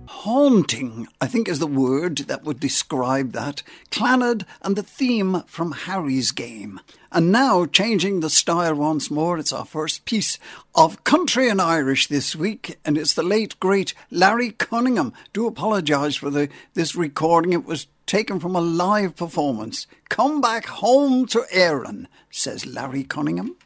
Haunting, I think, is the word that would describe that. Clannad and the theme from Harry's Game. And now, changing the style once more, it's our first piece of country and Irish this week, and it's the late, great Larry Cunningham. Do apologise for this recording. It was taken from a live performance. Come back home to Erin, says Larry Cunningham.